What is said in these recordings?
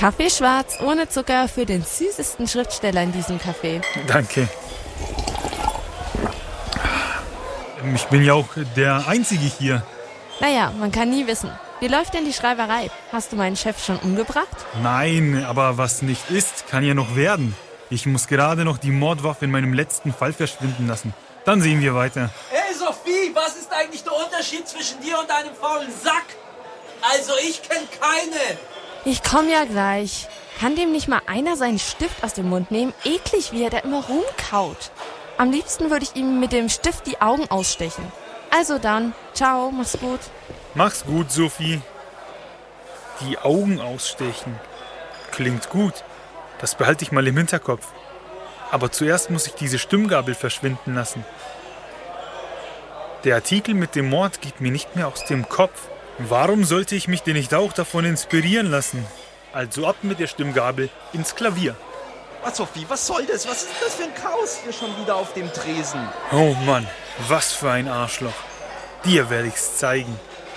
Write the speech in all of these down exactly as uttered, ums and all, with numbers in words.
Kaffee schwarz ohne Zucker für den süßesten Schriftsteller in diesem Café. Danke. Ich bin ja auch der Einzige hier. Naja, man kann nie wissen. Wie läuft denn die Schreiberei? Hast du meinen Chef schon umgebracht? Nein, aber was nicht ist, kann ja noch werden. Ich muss gerade noch die Mordwaffe in meinem letzten Fall verschwinden lassen. Dann sehen wir weiter. Hey Sophie, was ist eigentlich der Unterschied zwischen dir und deinem faulen Sack? Also ich kenne keine. Ich komm ja gleich. Kann dem nicht mal einer seinen Stift aus dem Mund nehmen? Eklig, wie er da immer rumkaut. Am liebsten würde ich ihm mit dem Stift die Augen ausstechen. Also dann, ciao, mach's gut. Mach's gut, Sophie. Die Augen ausstechen. Klingt gut. Das behalte ich mal im Hinterkopf. Aber zuerst muss ich diese Stimmgabel verschwinden lassen. Der Artikel mit dem Mord geht mir nicht mehr aus dem Kopf. Warum sollte ich mich denn nicht auch davon inspirieren lassen? Also ab mit der Stimmgabel ins Klavier. Was, Sophie, was soll das? Was ist das für ein Chaos hier schon wieder auf dem Tresen? Oh Mann, was für ein Arschloch. Dir werde ich's zeigen.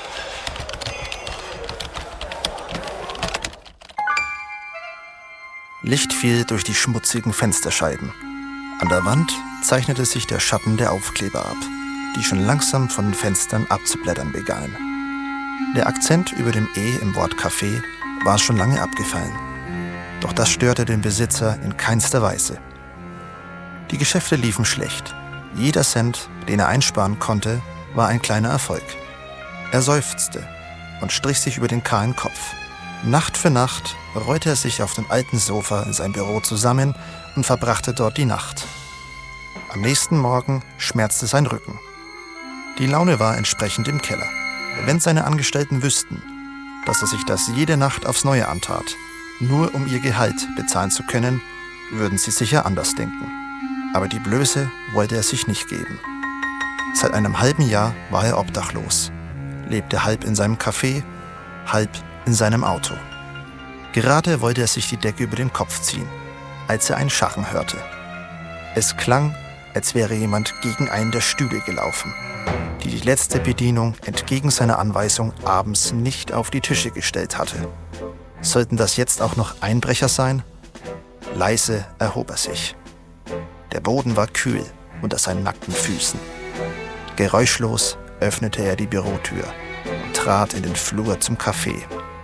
Licht fiel durch die schmutzigen Fensterscheiben. An der Wand zeichnete sich der Schatten der Aufkleber ab, die schon langsam von den Fenstern abzublättern begannen. Der Akzent über dem E im Wort Café war schon lange abgefallen. Doch das störte den Besitzer in keinster Weise. Die Geschäfte liefen schlecht. Jeder Cent, den er einsparen konnte, war ein kleiner Erfolg. Er seufzte und strich sich über den kahlen Kopf. Nacht für Nacht rollte er sich auf dem alten Sofa in sein Büro zusammen und verbrachte dort die Nacht. Am nächsten Morgen schmerzte sein Rücken. Die Laune war entsprechend im Keller. Wenn seine Angestellten wüssten, dass er sich das jede Nacht aufs Neue antat, nur um ihr Gehalt bezahlen zu können, würden sie sicher anders denken. Aber die Blöße wollte er sich nicht geben. Seit einem halben Jahr war er obdachlos, lebte halb in seinem Café, halb in seinem Auto. Gerade wollte er sich die Decke über den Kopf ziehen, als er ein Scharren hörte. Es klang, als wäre jemand gegen einen der Stühle gelaufen, die die letzte Bedienung entgegen seiner Anweisung abends nicht auf die Tische gestellt hatte. Sollten das jetzt auch noch Einbrecher sein? Leise erhob er sich. Der Boden war kühl unter seinen nackten Füßen. Geräuschlos öffnete er die Bürotür und trat in den Flur zum Café.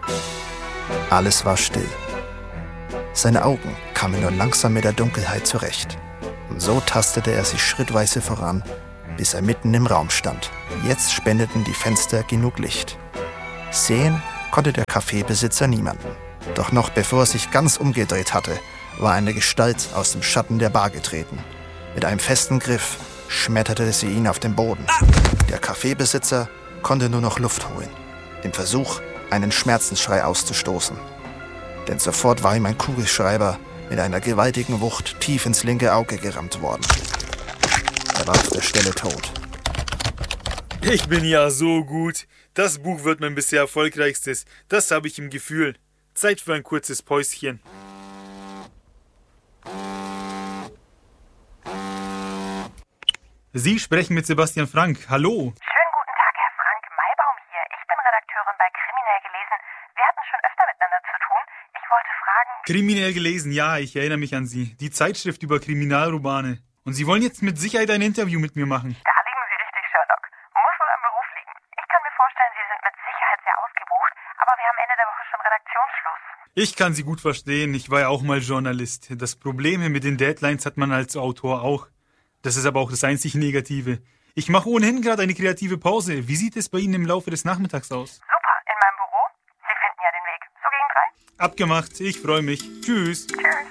Alles war still. Seine Augen kamen nur langsam mit der Dunkelheit zurecht. Und so tastete er sich schrittweise voran, bis er mitten im Raum stand. Jetzt spendeten die Fenster genug Licht. Sehen konnte der Kaffeebesitzer niemanden. Doch noch bevor er sich ganz umgedreht hatte, war eine Gestalt aus dem Schatten der Bar getreten. Mit einem festen Griff schmetterte sie ihn auf den Boden. Der Kaffeebesitzer konnte nur noch Luft holen, im Versuch, einen Schmerzensschrei auszustoßen. Denn sofort war ihm ein Kugelschreiber mit einer gewaltigen Wucht tief ins linke Auge gerammt worden. Er war auf der Stelle tot. Ich bin ja so gut. Das Buch wird mein bisher erfolgreichstes. Das habe ich im Gefühl. Zeit für ein kurzes Päuschen. Sie sprechen mit Sebastian Frank. Hallo. Schönen guten Tag, Herr Frank. Maibaum hier. Ich bin Redakteurin bei Kriminell gelesen. Wir hatten schon öfter miteinander zu tun. Ich wollte fragen... Kriminell gelesen, ja, ich erinnere mich an Sie. Die Zeitschrift über Kriminalromane. Und Sie wollen jetzt mit Sicherheit ein Interview mit mir machen. Da liegen Sie richtig, Sherlock. Muss wohl am Beruf liegen. Ich kann mir vorstellen, Sie sind mit Sicherheit sehr ausgebucht, aber wir haben Ende der Woche schon Redaktionsschluss. Ich kann Sie gut verstehen. Ich war ja auch mal Journalist. Das Problem mit den Deadlines hat man als Autor auch. Das ist aber auch das einzig Negative. Ich mache ohnehin gerade eine kreative Pause. Wie sieht es bei Ihnen im Laufe des Nachmittags aus? Super, in meinem Büro. Sie finden ja den Weg. So gegen drei. Abgemacht. Ich freue mich. Tschüss. Tschüss.